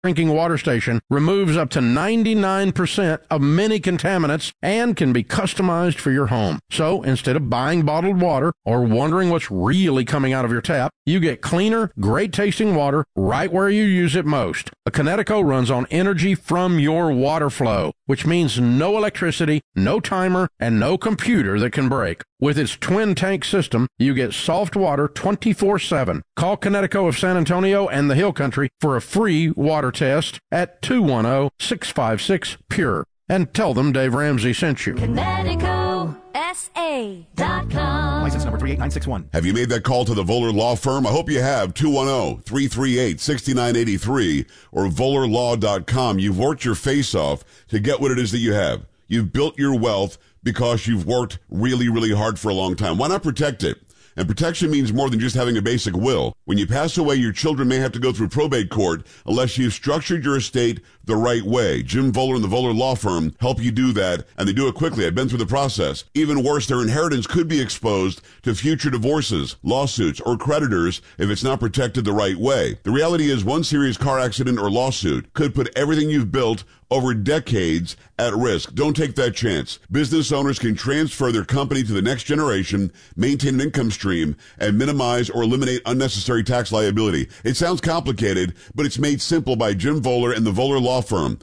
drinking water station removes up to 99% of many contaminants and can be customized for your home. So instead of buying bottled water or wondering what's really coming out of your tap, you get cleaner, great-tasting water right where you use it most. A Kinetico runs on energy from your water flow, which means no electricity, no timer, and no computer that can break. With its twin-tank system, you get soft water 24/7. Call Kinetico of San Antonio and the Hill Country for a free water test at 210-656-PURE. And tell them Dave Ramsey sent you. KineticoSA.com. License number 38961. Have you made that call to the Voller Law Firm? I hope you have. 210-338-6983 or VollerLaw.com. You've worked your face off to get what it is that you have. You've built your wealth because you've worked really, really hard for a long time. Why not protect it? And protection means more than just having a basic will. When you pass away, your children may have to go through probate court unless you've structured your estate the right way. Jim Voller and the Voller Law Firm help you do that, and they do it quickly. I've been through the process. Even worse, their inheritance could be exposed to future divorces, lawsuits, or creditors if it's not protected the right way. The reality is one serious car accident or lawsuit could put everything you've built over decades at risk. Don't take that chance. Business owners can transfer their company to the next generation, maintain an income stream, and minimize or eliminate unnecessary tax liability. It sounds complicated, but it's made simple by Jim Voller and the Voller Law Firm.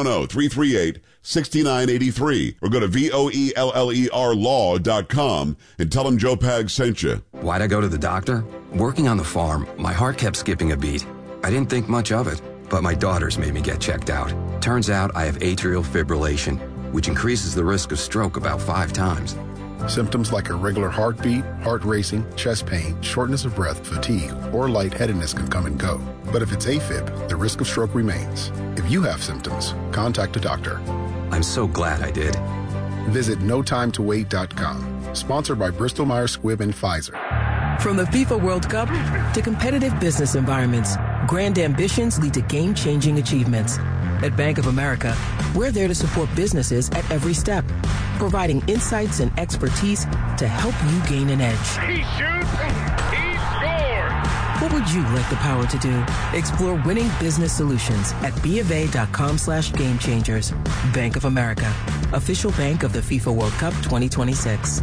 210-338-6983 or go to VOELLERlaw.com and tell them Joe Pag sent you. Why'd I go to the doctor? Working on the farm, my heart kept skipping a beat. I didn't think much of it, but my daughters made me get checked out. Turns out I have atrial fibrillation, which increases the risk of stroke about 5 times. Symptoms like irregular heartbeat, heart racing, chest pain, shortness of breath, fatigue, or lightheadedness can come and go. But if it's AFib, the risk of stroke remains. If you have symptoms, contact a doctor. I'm so glad I did. Visit NoTimeToWait.com. Sponsored by Bristol Myers Squibb and Pfizer. From the FIFA World Cup to competitive business environments, grand ambitions lead to game-changing achievements. At Bank of America, we're there to support businesses at every step, providing insights and expertise to help you gain an edge. He shoots, he scores! What would you like the power to do? Explore winning business solutions at BofA.com/gamechangers. Bank of America, official bank of the FIFA World Cup 2026.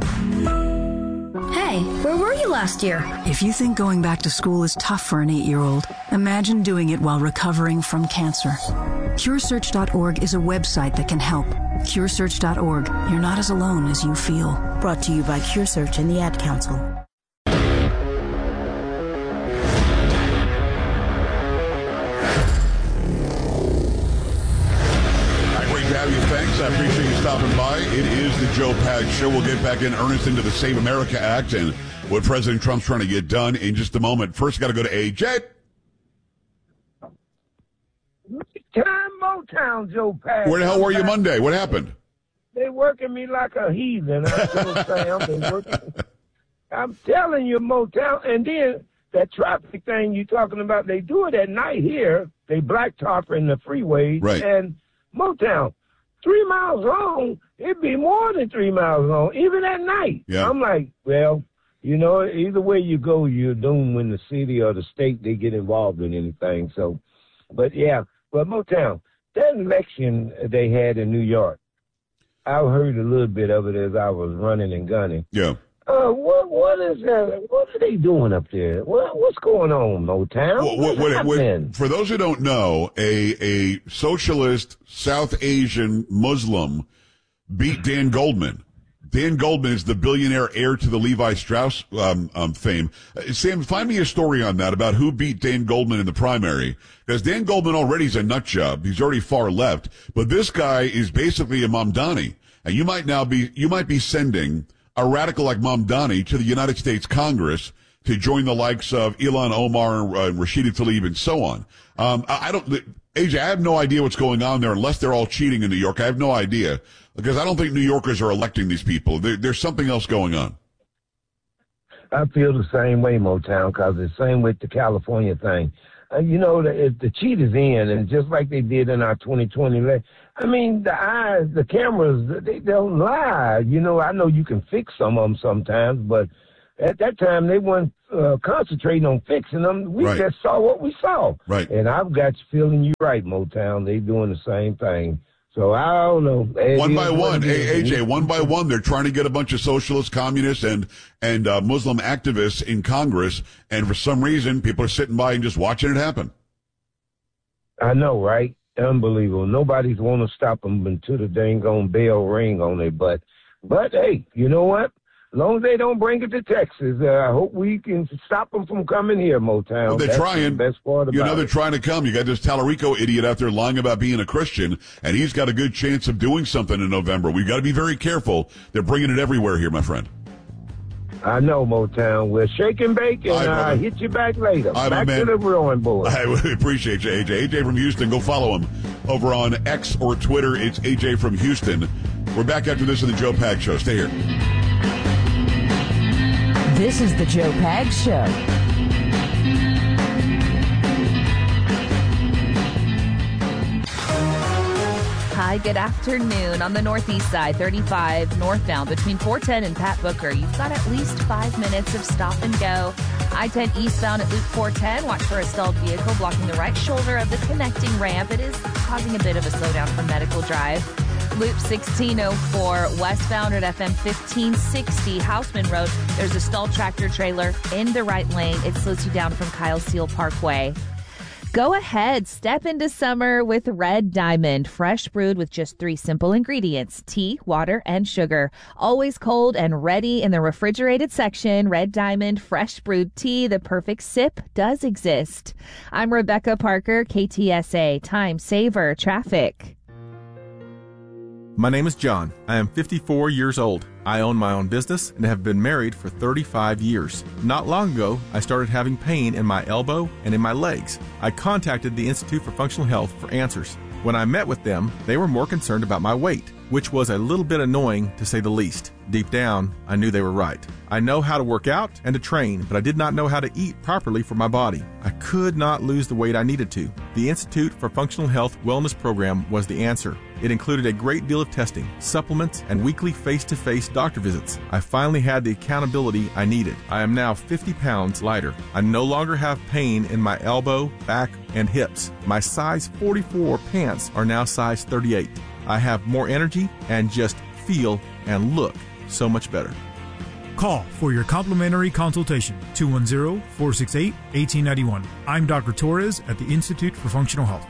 Hey, where were you last year? If you think going back to school is tough for an 8-year-old, imagine doing it while recovering from cancer. CureSearch.org is a website that can help. CureSearch.org. You're not as alone as you feel. Brought to you by CureSearch and the Ad Council. Thanks. I appreciate you stopping by. It is the Joe Pag Show. We'll get back in earnest into the Save America Act and what President Trump's trying to get done in just a moment. First, got to go to AJ. Time Motown, Joe Pag. Where the hell were you Monday? What happened? They working me like a heathen. I'm telling you, Motown. And then that traffic thing you talking about, they do it at night here. They blacktop in the freeway. Right. And Motown, 3 miles long, it'd be more than 3 miles long, even at night. Yeah. I'm like, well, you know, either way you go, you're doomed when the city or the state, they get involved in anything. So, but Motown, that election they had in New York, I heard a little bit of it as I was running and gunning. Yeah. What is that? What are they doing up there? What's going on, Motown? What, for those who don't know, a socialist South Asian Muslim beat Dan Goldman. Dan Goldman is the billionaire heir to the Levi Strauss fame. Sam, find me a story on that about who beat Dan Goldman in the primary. Because Dan Goldman already is a nut job. He's already far left. But this guy is basically a Mamdani. And you might be sending a radical like Mamdani to the United States Congress to join the likes of Ilhan Omar and Rashida Tlaib and so on. AJ, I have no idea what's going on there unless they're all cheating in New York. I have no idea because I don't think New Yorkers are electing these people. There's something else going on. I feel the same way, Motown, because it's the same with the California thing. The cheat is in, and just like they did in our 2020 election. I mean, the cameras, they don't lie. I know you can fix some of them sometimes, but at that time they weren't concentrating on fixing them. We Right. just saw what we saw. Right. And I've got you feeling you right, Motown. They're doing the same thing. So I don't know. One by one, AJ, one by one, they're trying to get a bunch of socialists, communists, and Muslim activists in Congress, and for some reason, people are sitting by and just watching it happen. I know, right? Unbelievable. Nobody's want to stop them until the dang on bell ring on it. But hey, you know what? As long as they don't bring it to Texas, I hope we can stop them from coming here, Motown. Well, they're That's trying. The best part about they're it. trying to come. You got this Tallarico idiot out there lying about being a Christian, and he's got a good chance of doing something in November. We've got to be very careful. They're bringing it everywhere here, my friend. I know, Motown. We'll shake and bake, and I'll hit you back later. Back to the drawing board. I really appreciate you, AJ. AJ from Houston. Go follow him over on X or Twitter. It's AJ from Houston. We're back after this in the Joe Pags Show. Stay here. This is the Joe Pags Show. Hi, good afternoon. On the northeast side, 35 northbound between 410 and Pat Booker. You've got at least 5 minutes of stop and go. I-10 eastbound at Loop 410. Watch for a stalled vehicle blocking the right shoulder of the connecting ramp. It is causing a bit of a slowdown from Medical Drive. Loop 1604 westbound at FM 1560 Houseman Road. There's a stalled tractor trailer in the right lane. It slows you down from Kyle Seal Parkway. Go ahead, step into summer with Red Diamond, fresh brewed with just 3 simple ingredients: tea, water, and sugar. Always cold and ready in the refrigerated section. Red Diamond fresh brewed tea, the perfect sip, does exist. I'm Rebecca Parker, KTSA, Time Saver Traffic. My name is John. I am 54 years old. I own my own business and have been married for 35 years. Not long ago, I started having pain in my elbow and in my legs. I contacted the Institute for Functional Health for answers. When I met with them, they were more concerned about my weight, which was a little bit annoying to say the least. Deep down, I knew they were right. I know how to work out and to train, but I did not know how to eat properly for my body. I could not lose the weight I needed to. The Institute for Functional Health Wellness Program was the answer. It included a great deal of testing, supplements, and weekly face-to-face doctor visits. I finally had the accountability I needed. I am now 50 pounds lighter. I no longer have pain in my elbow, back, and hips. My size 44 pants are now size 38. I have more energy and just feel and look so much better. Call for your complimentary consultation, 210-468-1891. I'm Dr. Torres at the Institute for Functional Health.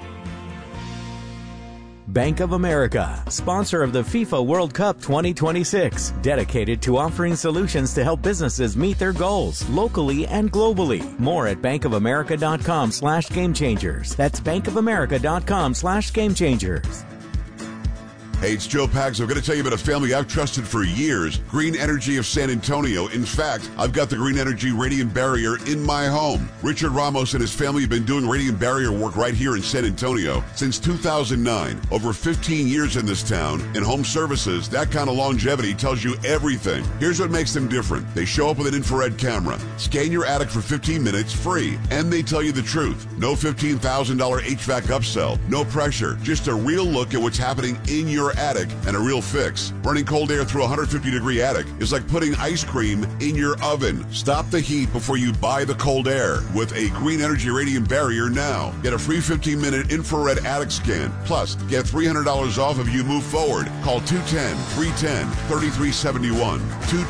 Bank of America, sponsor of the FIFA World Cup 2026, dedicated to offering solutions to help businesses meet their goals locally and globally. More at bankofamerica.com/gamechangers. That's bankofamerica.com/gamechangers. Hey, it's Joe Pags. I'm going to tell you about a family I've trusted for years, Green Energy of San Antonio. In fact, I've got the Green Energy Radiant Barrier in my home. Richard Ramos and his family have been doing radiant barrier work right here in San Antonio since 2009. Over 15 years in this town. In home services, that kind of longevity tells you everything. Here's what makes them different. They show up with an infrared camera, scan your attic for 15 minutes free, and they tell you the truth. No $15,000 HVAC upsell, no pressure, just a real look at what's happening in your attic and a real fix. Running cold air through a 150-degree attic is like putting ice cream in your oven. Stop the heat before you buy the cold air with a Green Energy Radiant Barrier now. Get a free 15-minute infrared attic scan. Plus, get $300 off if you move forward. Call 210-310-3371,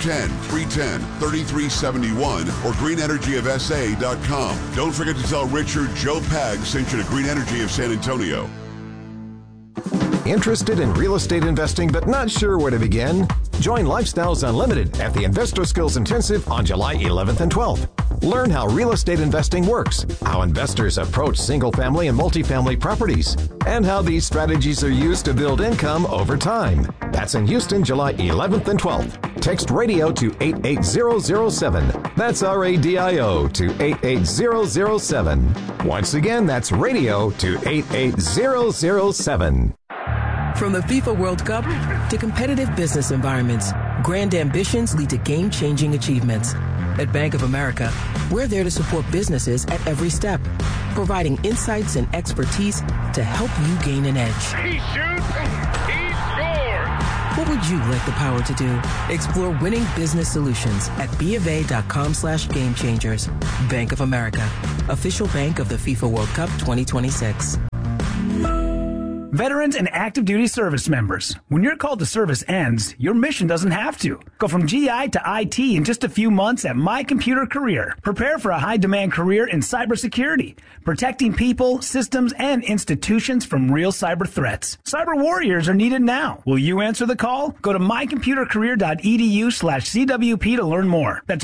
210-310-3371, or greenenergyofsa.com. Don't forget to tell Richard Joe Pags sent you to Green Energy of San Antonio. Interested in real estate investing but not sure where to begin? Join Lifestyles Unlimited at the Investor Skills Intensive on July 11th and 12th. Learn how real estate investing works, how investors approach single-family and multifamily properties, and how these strategies are used to build income over time. That's in Houston, July 11th and 12th. Text radio to 88007. That's RADIO to 88007. Once again, that's radio to 88007. From the FIFA World Cup to competitive business environments, grand ambitions lead to game-changing achievements. At Bank of America, we're there to support businesses at every step, providing insights and expertise to help you gain an edge. He shoots, he scores. We'll would you like the power to do? Explore winning business solutions at BofA.com/gamechangers. Bank of America, official bank of the FIFA World Cup 2026. Veterans and active duty service members, when your call to service ends, your mission doesn't have to. Go from GI to IT in just a few months at My Computer Career. Prepare for a high-demand career in cybersecurity, protecting people, systems, and institutions from real cyber threats. Cyber warriors are needed now. Will you answer the call? Go to mycomputercareer.edu/CWP to learn more. That's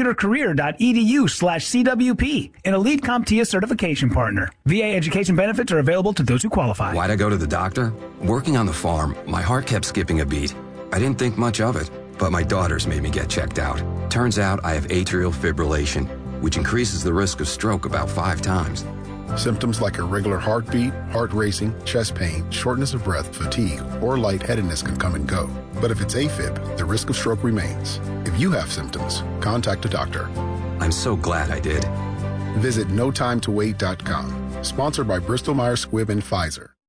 mycomputercareer.edu/CWP, an elite CompTIA certification partner. VA education benefits are available to those who qualify. Why'd I go to the doctor? Working on the farm, my heart kept skipping a beat. I didn't think much of it, but my daughters made me get checked out. Turns out I have atrial fibrillation, which increases the risk of stroke about 5 times. Symptoms like irregular heartbeat, heart racing, chest pain, shortness of breath, fatigue, or lightheadedness can come and go. But if it's AFib, the risk of stroke remains. If you have symptoms, contact a doctor. I'm so glad I did. Visit notimetowait.com. Sponsored by Bristol Myers Squibb and Pfizer.